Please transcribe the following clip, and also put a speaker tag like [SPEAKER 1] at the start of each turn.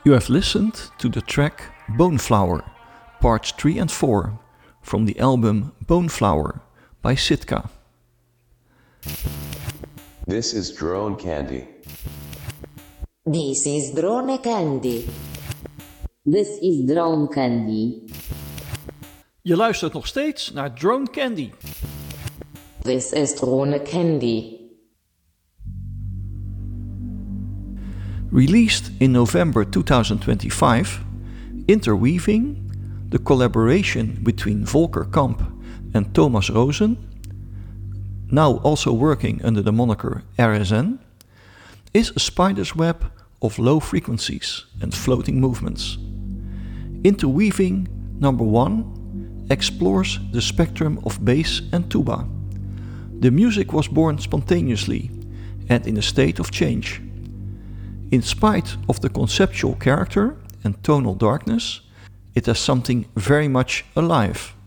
[SPEAKER 1] You have listened to the track Boneflower, parts 3 and 4, from the album Boneflower by Sitka.
[SPEAKER 2] This is Drone Candy.
[SPEAKER 3] This is Drone Candy.
[SPEAKER 4] This is Drone Candy.
[SPEAKER 1] Je luistert nog steeds naar Drone Candy.
[SPEAKER 3] This is Drone Candy.
[SPEAKER 1] Released in November 2025, Interweaving, the collaboration between Volker Kamp and Thomas Rosen, now also working under the moniker RSN, is a spider's web of low frequencies and floating movements. Interweaving number 1 explores the spectrum of bass and tuba. The music was born spontaneously and in a state of change. In spite of the conceptual character and tonal darkness, it has something very much alive.